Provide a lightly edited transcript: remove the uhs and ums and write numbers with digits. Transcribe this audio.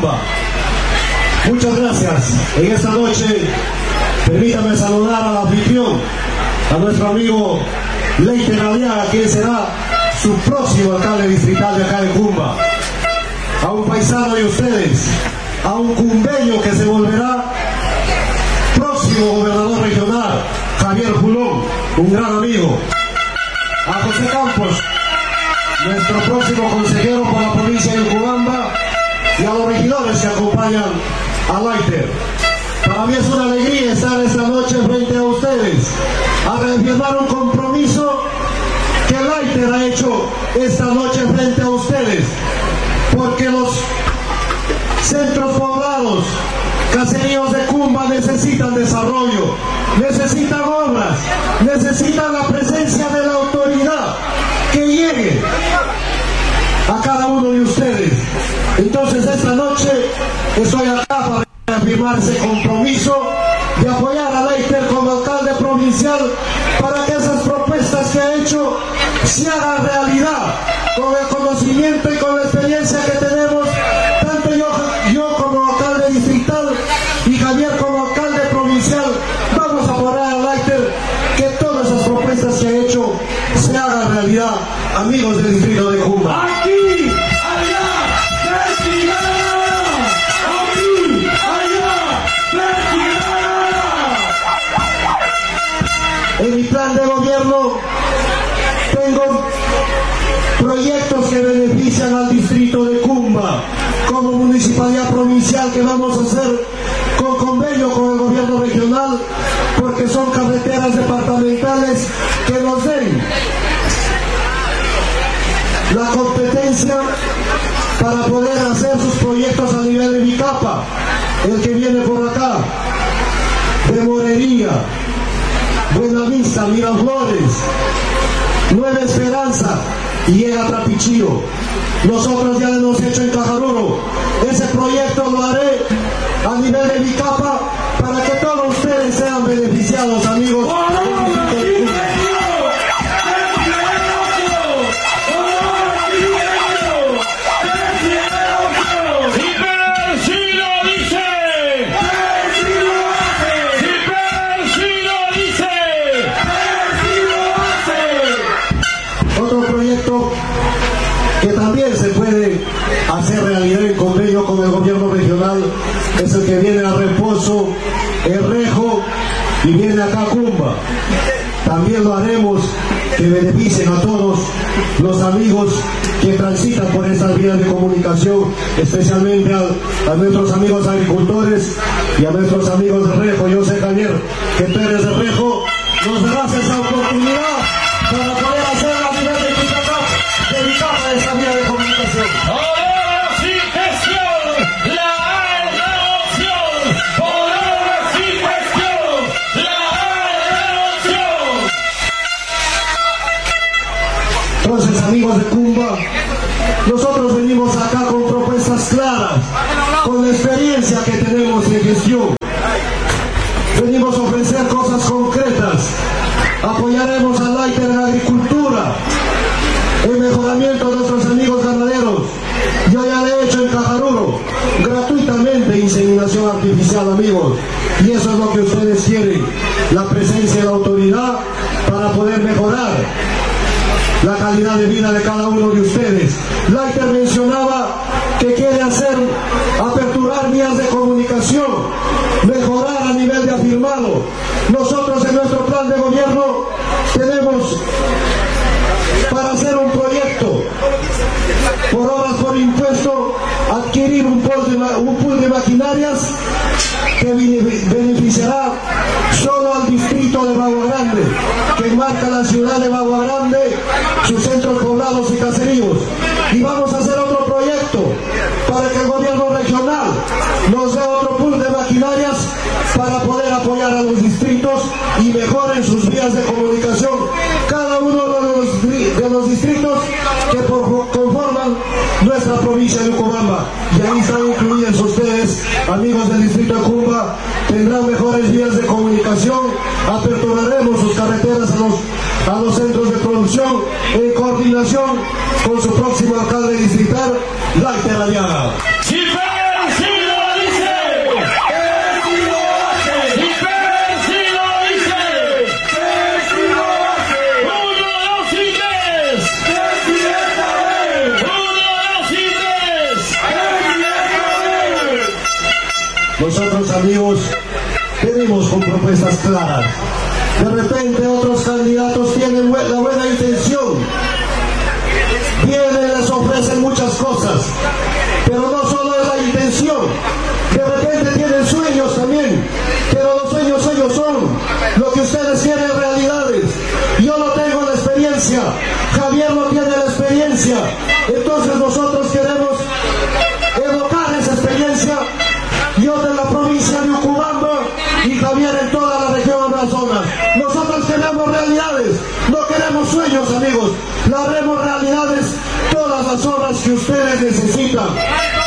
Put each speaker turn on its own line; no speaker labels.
Cumba. Muchas gracias. En esta noche, permítame saludar al anfitrión, a nuestro amigo Leiter Aliaga, quien será su próximo alcalde distrital de acá de Cumba. A un paisano de ustedes, a un cumbeño que se volverá próximo gobernador regional, Javier Pulón, un gran amigo. A José Campos, nuestro próximo consejero por la provincia de Ucubamba, y a los regidores que acompañan a Leiter. Para mí es una alegría estar esta noche frente a ustedes, a reafirmar un compromiso que Leiter ha hecho esta noche frente a ustedes, porque los centros poblados, caseríos de Cumba necesitan desarrollo, necesitan obras, necesitan la presencia de la autoridad que llegue a cada uno de ustedes. Entonces esta noche estoy acá para reafirmar ese compromiso de apoyar a Leiter como alcalde provincial para que esas propuestas que ha hecho se hagan realidad, con el conocimiento y con la experiencia que tenemos, tanto yo como alcalde distrital y Javier como alcalde provincial. Vamos a apoyar a Leiter que todas esas propuestas que ha hecho se hagan realidad, amigos del distrito de Cumba.
Aquí, allá, Vertigara. Aquí, allá, Vertigara.
En mi plan de gobierno tengo proyectos que benefician al distrito de Cumba como municipalidad provincial, que vamos a hacer con convenio con el gobierno regional, porque son carreteras departamentales que nos den la competencia para poder hacer sus proyectos a nivel de Vicapa. El que viene por acá, de Morería, Buenavista, Miraflores, Nueva Esperanza, y llega a Trapichillo. Nosotros ya lo hemos hecho en Cajaruro. Ese proyecto lo haré a nivel de Vicapa para que todos ustedes sean beneficiados, amigos. Que también se puede hacer realidad en convenio con el gobierno regional es el que viene a Reposo, Herrejo y viene acá a Cumba. También lo haremos, que beneficien a todos los amigos que transitan por estas vías de comunicación, especialmente a nuestros amigos agricultores y a nuestros amigos de Rejo. Yo sé, Javier, que tú eres de Rejo, nos darás esa oportunidad para poder hacer la vida de Vicapa de esta vía de comunicación.
Podemos sin gestión, la revolución. Podemos sin gestión, la revolución.
Entonces, amigos de Cumba, nosotros venimos acá con propuestas claras, con la experiencia que tenemos en gestión. Venimos a ofrecer cosas concretas. Apoyaremos a Leiter en agricultura, el mejoramiento de nuestros amigos ganaderos. Yo ya le he hecho en Cajaruro gratuitamente inseminación artificial, amigos, y eso es lo que ustedes quieren, la presencia de la autoridad para poder mejorar la calidad de vida de cada uno de ustedes. Leiter mencionaba que quiere aperturar vías de comunicación, mejorar a nivel de afirmado. Nosotros en nuestro plan de gobierno tenemos para hacer un proyecto por obras por impuesto, adquirir un pool de maquinarias que beneficiará solo al distrito de Bagua Grande, que marca la ciudad de Bagua Grande, sus centros poblados y caseríos. Y vamos a hacer otro proyecto para que el gobierno regional nos dé otro pool de maquinarias para poder apoyar a los distritos y mejoren sus vías de comunicación, cada uno de los distritos que conforman nuestra provincia de Ucubamba. Y ahí están incluidos ustedes, amigos del distrito de Cumba, tendrán mejores vías de comunicación, aperturaremos sus carreteras a los centros de producción en coordinación con su próximo alcalde distrital, Leiter Aliaga. Nosotros, amigos, venimos con propuestas claras. De repente otros candidatos tienen la buena intención, vienen, les ofrecen muchas cosas, pero no solo es la intención. De repente tienen sueños también, pero los sueños ellos son lo que ustedes quieren realidades. Yo no tengo la experiencia, Javier no tiene la experiencia, entonces nosotros queremos evocar esa experiencia. Yo de la provincia de Ucubamba y Javier en toda la región Amazonas. Nosotros queremos realidades, no queremos sueños, amigos. Le haremos realidades todas las obras que ustedes necesitan.